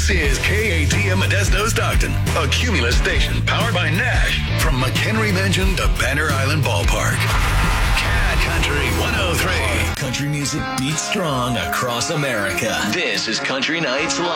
This is KATM Modesto Stockton, a Cumulus station powered by Nash from McHenry Mansion to Banner Island Ballpark. Cat Country 103. Country music beats strong across America. This is Country Nights Live.